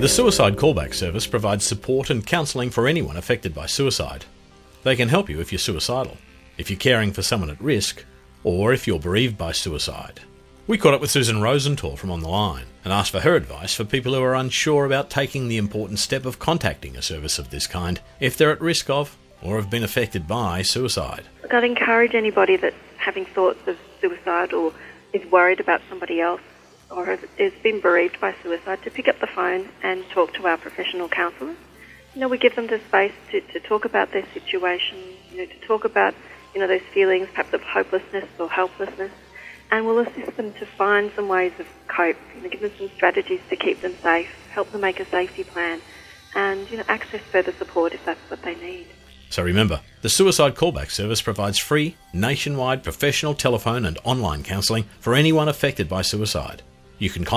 The Suicide Callback Service provides support and counselling for anyone affected by suicide. They can help you if you're suicidal, if you're caring for someone at risk, or if you're bereaved by suicide. We caught up with Susan Rosenthal from On the Line and asked for her advice for people who are unsure about taking the important step of contacting a service of this kind if they're at risk of or have been affected by suicide. I'd encourage anybody that's having thoughts of suicide or is worried about somebody else or has been bereaved by suicide to pick up the phone and talk to our professional counsellors. We give them the space to talk about their situation, to talk about, those feelings perhaps of hopelessness or helplessness, and we'll assist them to find some ways of cope, give them some strategies to keep them safe, help them make a safety plan, and, access further support if that's what they need. So remember, the Suicide Callback Service provides free, nationwide professional telephone and online counselling for anyone affected by suicide. You can contact